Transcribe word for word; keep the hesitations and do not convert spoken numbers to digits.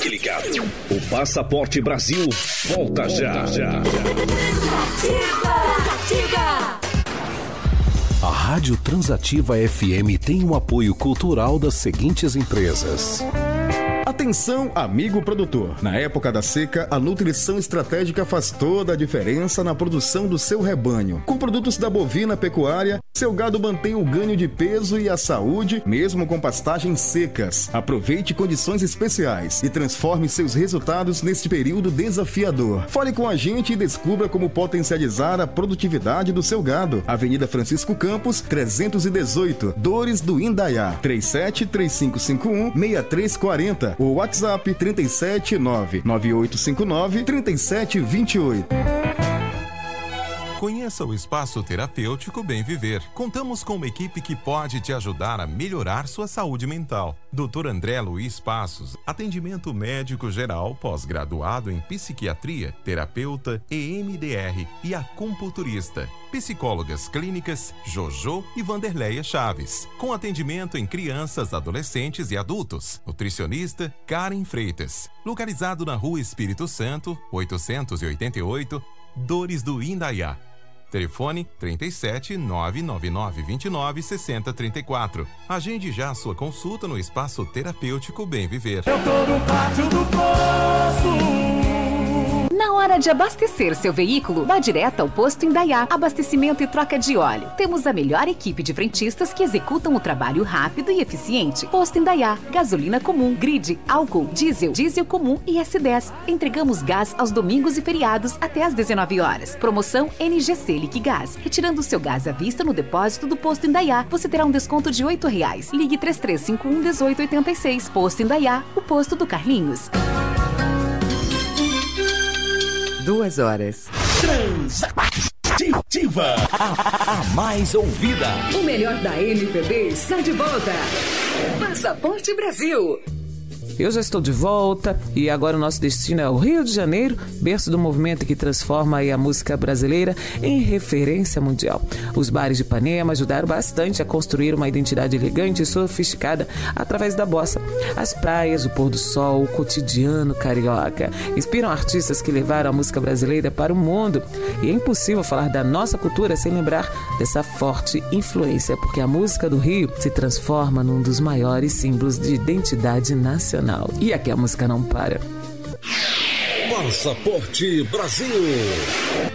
Fique ligado. O Passaporte Brasil volta já. já. A Rádio Transativa F M tem o apoio cultural das seguintes empresas. Atenção, amigo produtor. Na época da seca, a nutrição estratégica faz toda a diferença na produção do seu rebanho. Com produtos da bovina pecuária, seu gado mantém o ganho de peso e a saúde, mesmo com pastagens secas. Aproveite condições especiais e transforme seus resultados neste período desafiador. Fale com a gente e descubra como potencializar a produtividade do seu gado. Avenida Francisco Campos, trezentos e dezoito, Dores do Indaiá. três sete três cinco cinco um seis três quatro zero. O WhatsApp três sete nove nove oito cinco nove três sete dois oito. Conheça o Espaço Terapêutico Bem Viver. Contamos com uma equipe que pode te ajudar a melhorar sua saúde mental. doutor André Luiz Passos, atendimento médico geral, pós-graduado em psiquiatria, terapeuta, E M D R e acupunturista. Psicólogas clínicas Jojo e Vanderleia Chaves, com atendimento em crianças, adolescentes e adultos. Nutricionista Karen Freitas, localizado na Rua Espírito Santo, oitocentos e oitenta e oito, Dores do Indaiá. Telefone trinta e sete, nove nove nove dois nove, seis zero três quatro. Agende já a sua consulta no Espaço Terapêutico Bem Viver. Eu tô no pátio do poço. Na hora de abastecer seu veículo, vá direto ao Posto Indaiá. Abastecimento e troca de óleo. Temos a melhor equipe de frentistas que executam o trabalho rápido e eficiente. Posto Indaiá. Gasolina comum, grid, álcool, diesel, diesel comum e S dez. Entregamos gás aos domingos e feriados até às dezenove horas. Promoção N G C Liquigás. Retirando o seu gás à vista no depósito do Posto Indaiá, você terá um desconto de oito reais. Ligue três três cinco um, um oito oito seis. Posto Indaiá, o posto do Carlinhos. Duas horas. Transativa. A, a mais ouvida. O melhor da M P B está de volta. Passaporte Brasil. Eu já estou de volta e agora o nosso destino é o Rio de Janeiro, berço do movimento que transforma aí a música brasileira em referência mundial. Os bares de Ipanema ajudaram bastante a construir uma identidade elegante e sofisticada através da bossa. As praias, o pôr do sol, o cotidiano carioca inspiram artistas que levaram a música brasileira para o mundo. E é impossível falar da nossa cultura sem lembrar dessa forte influência, porque a música do Rio se transforma num dos maiores símbolos de identidade nacional. E aqui a música não para. Passaporte Brasil.